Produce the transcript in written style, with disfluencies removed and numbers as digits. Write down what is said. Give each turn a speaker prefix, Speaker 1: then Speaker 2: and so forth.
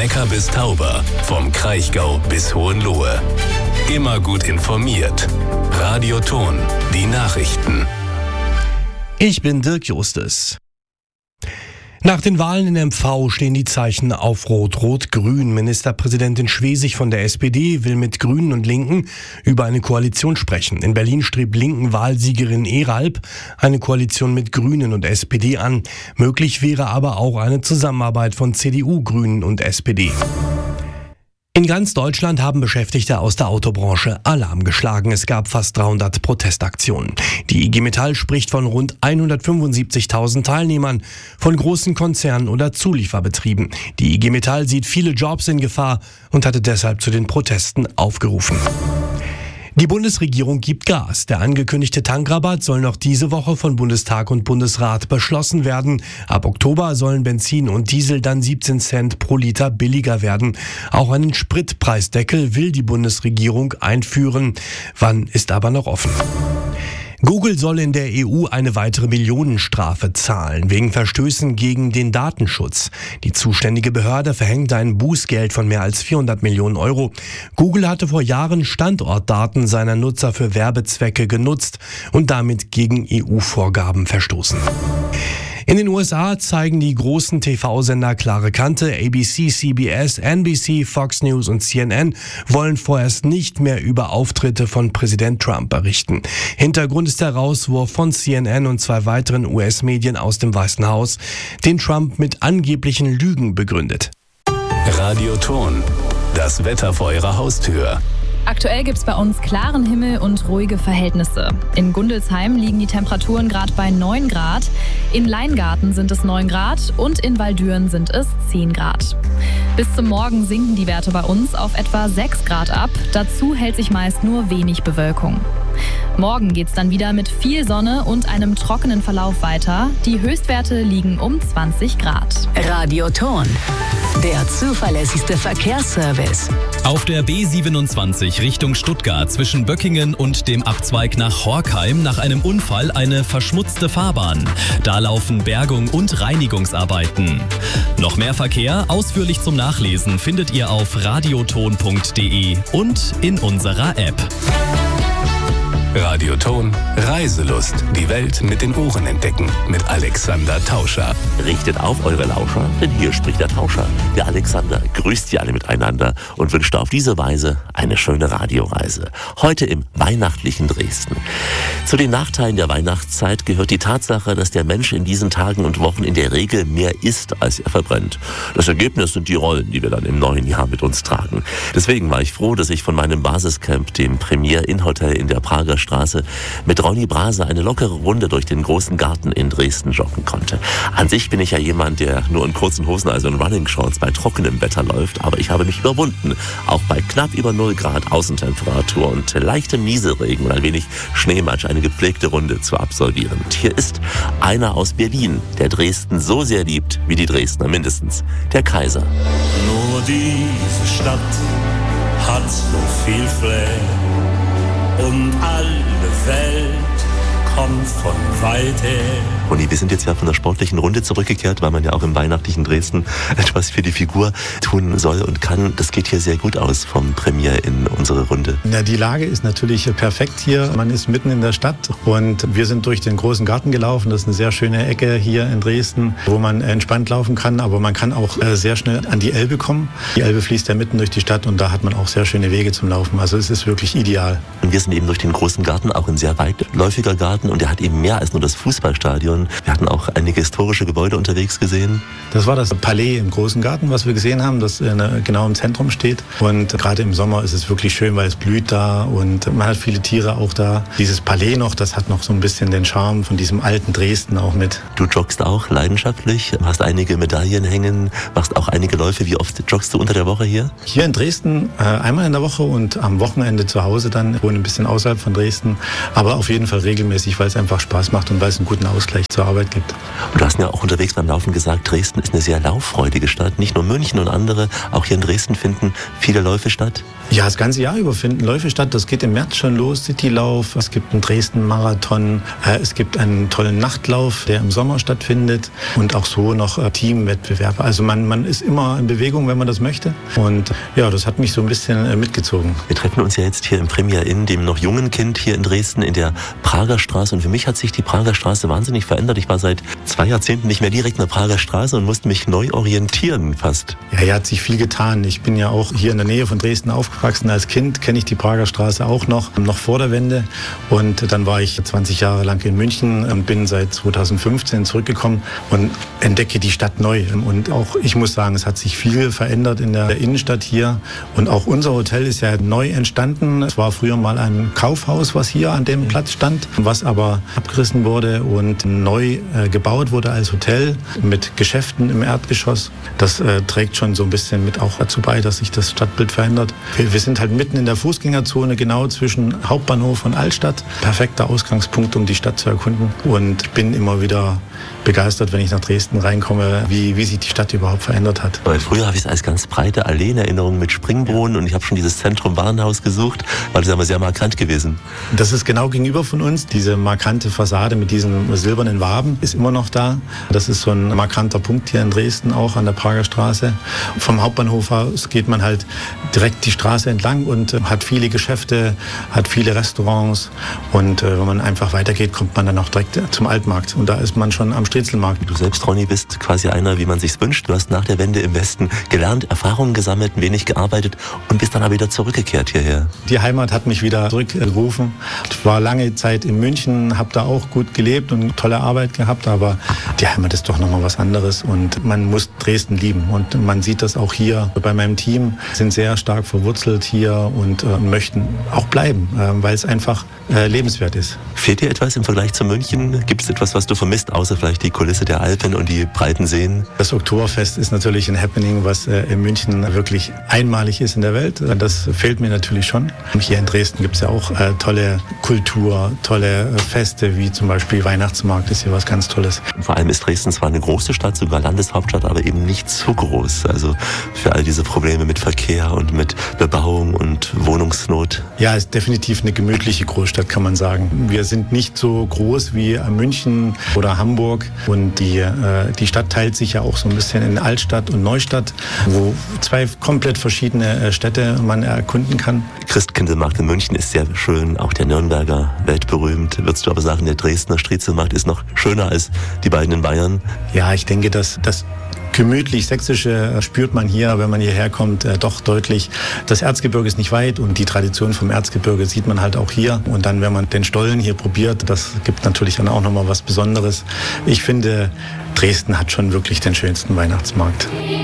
Speaker 1: Neckar bis Tauber, vom Kraichgau bis Hohenlohe. Immer gut informiert. Radio Thon, die Nachrichten.
Speaker 2: Ich bin Dirk Justus. Nach den Wahlen in MV stehen die Zeichen auf Rot-Rot-Grün. Ministerpräsidentin Schwesig von der SPD will mit Grünen und Linken über eine Koalition sprechen. In Berlin strebt Linken-Wahlsiegerin Eralp eine Koalition mit Grünen und SPD an. Möglich wäre aber auch eine Zusammenarbeit von CDU, Grünen und SPD. In ganz Deutschland haben Beschäftigte aus der Autobranche Alarm geschlagen. Es gab fast 300 Protestaktionen. Die IG Metall spricht von rund 175.000 Teilnehmern von großen Konzernen oder Zulieferbetrieben. Die IG Metall sieht viele Jobs in Gefahr und hatte deshalb zu den Protesten aufgerufen. Die Bundesregierung gibt Gas. Der angekündigte Tankrabatt soll noch diese Woche von Bundestag und Bundesrat beschlossen werden. Ab Oktober sollen Benzin und Diesel dann 17 Cent pro Liter billiger werden. Auch einen Spritpreisdeckel will die Bundesregierung einführen. Wann ist aber noch offen. Google soll in der EU eine weitere Millionenstrafe zahlen, wegen Verstößen gegen den Datenschutz. Die zuständige Behörde verhängt ein Bußgeld von mehr als 400 Millionen Euro. Google hatte vor Jahren Standortdaten seiner Nutzer für Werbezwecke genutzt und damit gegen EU-Vorgaben verstoßen. In den USA zeigen die großen TV-Sender klare Kante. ABC, CBS, NBC, Fox News und CNN wollen vorerst nicht mehr über Auftritte von Präsident Trump berichten. Hintergrund ist der Rauswurf von CNN und 2 weiteren US-Medien aus dem Weißen Haus, den Trump mit angeblichen Lügen begründet.
Speaker 1: Radio Thon, das Wetter vor Ihrer Haustür.
Speaker 3: Aktuell gibt's bei uns klaren Himmel und ruhige Verhältnisse. In Gundelsheim liegen die Temperaturen gerade bei 9 Grad, in Leingarten sind es 9 Grad und in Waldüren sind es 10 Grad. Bis zum Morgen sinken die Werte bei uns auf etwa 6 Grad ab, dazu hält sich meist nur wenig Bewölkung. Morgen geht's dann wieder mit viel Sonne und einem trockenen Verlauf weiter. Die Höchstwerte liegen um 20 Grad.
Speaker 4: Radio Thon, der zuverlässigste Verkehrsservice.
Speaker 5: Auf der B27 Richtung Stuttgart zwischen Böckingen und dem Abzweig nach Horkheim nach einem Unfall eine verschmutzte Fahrbahn. Da laufen Bergung- und Reinigungsarbeiten. Noch mehr Verkehr, ausführlich zum Nachlesen, findet ihr auf radiothon.de und in unserer App.
Speaker 1: Radio Thon, Reiselust. Die Welt mit den Ohren entdecken. Mit Alexander Tauscher.
Speaker 6: Richtet auf eure Lauscher, denn hier spricht der Tauscher. Der Alexander grüßt Sie alle miteinander und wünscht auf diese Weise eine schöne Radioreise. Heute im weihnachtlichen Dresden. Zu den Nachteilen der Weihnachtszeit gehört die Tatsache, dass der Mensch in diesen Tagen und Wochen in der Regel mehr isst, als er verbrennt. Das Ergebnis sind die Rollen, die wir dann im neuen Jahr mit uns tragen. Deswegen war ich froh, dass ich von meinem Basiscamp, dem Premier Inn Hotel in der Prager Straße, mit Ronny Brase eine lockere Runde durch den großen Garten in Dresden joggen konnte. An sich bin ich ja jemand, der nur in kurzen Hosen, also in Running Shorts, bei trockenem Wetter läuft, aber ich habe mich überwunden, auch bei knapp über 0 Grad Außentemperatur und leichtem Nieselregen und ein wenig Schneematsch eine gepflegte Runde zu absolvieren. Und hier ist einer aus Berlin, der Dresden so sehr liebt, wie die Dresdner mindestens, der Kaiser.
Speaker 7: Nur diese Stadt hat so viel Flair. Und alle Welt kommt von weit her.
Speaker 6: Ronny, wir sind jetzt ja von der sportlichen Runde zurückgekehrt, weil man ja auch im weihnachtlichen Dresden etwas für die Figur tun soll und kann. Das geht hier sehr gut aus vom Premier in unsere Runde.
Speaker 8: Ja, die Lage ist natürlich perfekt hier. Man ist mitten in der Stadt und wir sind durch den großen Garten gelaufen. Das ist eine sehr schöne Ecke hier in Dresden, wo man entspannt laufen kann, aber man kann auch sehr schnell an die Elbe kommen. Die Elbe fließt ja mitten durch die Stadt und da hat man auch sehr schöne Wege zum Laufen. Also es ist wirklich ideal.
Speaker 6: Und wir sind eben durch den großen Garten, auch ein sehr weitläufiger Garten und der hat eben mehr als nur das Fußballstadion. Wir hatten auch einige historische Gebäude unterwegs gesehen.
Speaker 8: Das war das Palais im großen Garten, was wir gesehen haben, das genau im Zentrum steht. Und gerade im Sommer ist es wirklich schön, weil es blüht da und man hat viele Tiere auch da. Dieses Palais noch, das hat noch so ein bisschen den Charme von diesem alten Dresden auch mit.
Speaker 6: Du joggst auch leidenschaftlich, hast einige Medaillen hängen, machst auch einige Läufe. Wie oft joggst du unter der Woche hier?
Speaker 8: Hier in Dresden einmal in der Woche und am Wochenende zu Hause dann. Ich wohne ein bisschen außerhalb von Dresden, aber auf jeden Fall regelmäßig, weil es einfach Spaß macht und weil es einen guten Ausgleich gleich zur Arbeit gibt.
Speaker 6: Und du hast ja auch unterwegs beim Laufen gesagt, Dresden ist eine sehr lauffreudige Stadt. Nicht nur München und andere, auch hier in Dresden finden viele Läufe statt.
Speaker 8: Ja, das ganze Jahr über finden Läufe statt. Das geht im März schon los, Citylauf. Es gibt einen Dresden-Marathon. Es gibt einen tollen Nachtlauf, der im Sommer stattfindet. Und auch so noch Teamwettbewerbe. Also man ist immer in Bewegung, wenn man das möchte. Und ja, das hat mich so ein bisschen mitgezogen.
Speaker 6: Wir treffen uns ja jetzt hier im Premier Inn, dem noch jungen Kind hier in Dresden, in der Prager Straße. Und für mich hat sich die Prager Straße wahnsinnig verändert. Ich war seit 2 Jahrzehnten nicht mehr direkt in der Prager Straße und musste mich neu orientieren fast.
Speaker 8: Ja, hier hat sich viel getan. Ich bin ja auch hier in der Nähe von Dresden aufgewachsen. Als Kind kenne ich die Prager Straße auch noch vor der Wende. Und dann war ich 20 Jahre lang in München und bin seit 2015 zurückgekommen und entdecke die Stadt neu. Und auch ich muss sagen, es hat sich viel verändert in der Innenstadt hier. Und auch unser Hotel ist ja neu entstanden. Es war früher mal ein Kaufhaus, was hier an dem Platz stand, was aber abgerissen wurde und neu gebaut wurde als Hotel mit Geschäften im Erdgeschoss. Das trägt schon so ein bisschen mit auch dazu bei, dass sich das Stadtbild verändert. Wir sind halt mitten in der Fußgängerzone, genau zwischen Hauptbahnhof und Altstadt. Perfekter Ausgangspunkt, um die Stadt zu erkunden. Und ich bin immer wieder begeistert, wenn ich nach Dresden reinkomme, wie sich die Stadt überhaupt verändert hat.
Speaker 6: Weil früher habe ich es als ganz breite Allee in Erinnerung mit Springbrunnen und ich habe schon dieses Zentrum Warenhaus gesucht, weil das ist aber sehr markant gewesen.
Speaker 8: Das ist genau gegenüber von uns. Diese markante Fassade mit diesen silbernen Waben ist immer noch da. Das ist so ein markanter Punkt hier in Dresden, auch an der Prager Straße. Vom Hauptbahnhof aus geht man halt direkt die Straße entlang und hat viele Geschäfte, hat viele Restaurants. Und wenn man einfach weitergeht, kommt man dann auch direkt zum Altmarkt. Und da ist man schon am Strelzelmarkt.
Speaker 6: Du selbst, Ronny, bist quasi einer, wie man sich's wünscht. Du hast nach der Wende im Westen gelernt, Erfahrungen gesammelt, ein wenig gearbeitet und bist dann aber wieder zurückgekehrt hierher.
Speaker 8: Die Heimat hat mich wieder zurückgerufen. Ich war lange Zeit in München, habe da auch gut gelebt und tolle Arbeit gehabt, aber die Heimat ist doch nochmal was anderes und man muss Dresden lieben. Und man sieht das auch hier bei meinem Team, sind sehr stark verwurzelt hier und möchten auch bleiben, weil es einfach lebenswert ist.
Speaker 6: Fehlt dir etwas im Vergleich zu München? Gibt es etwas, was du vermisst, außer vielleicht die Kulisse der Alpen und die breiten Seen?
Speaker 8: Das Oktoberfest ist natürlich ein Happening, was in München wirklich einmalig ist in der Welt. Das fehlt mir natürlich schon. Hier in Dresden gibt es ja auch tolle Kultur, tolle Feste, wie zum Beispiel Weihnachtsmarkt ist hier was ganz Tolles.
Speaker 6: Vor allem ist Dresden zwar eine große Stadt, sogar Landeshauptstadt, aber eben nicht zu groß. Also für all diese Probleme mit Verkehr und mit Bebauung und Wohnungsnot.
Speaker 8: Ja, es ist definitiv eine gemütliche Großstadt, kann man sagen. Wir sind nicht so groß wie München oder Hamburg und die Stadt teilt sich ja auch so ein bisschen in Altstadt und Neustadt, wo 2 komplett verschiedene Städte man erkunden kann.
Speaker 6: Christkindlmarkt in München ist sehr schön, auch der Nürnberger weltberühmt. Würdest du aber sagen, der Dresdner Strelzelmarkt ist noch schöner als die beiden in Bayern?
Speaker 8: Ja, ich denke, dass das gemütlich Sächsische spürt man hier, wenn man hierher kommt, doch deutlich. Das Erzgebirge ist nicht weit und die Tradition vom Erzgebirge sieht man halt auch hier. Und dann, wenn man den Stollen hier probiert, das gibt natürlich dann auch nochmal was Besonderes. Ich finde, Dresden hat schon wirklich den schönsten Weihnachtsmarkt.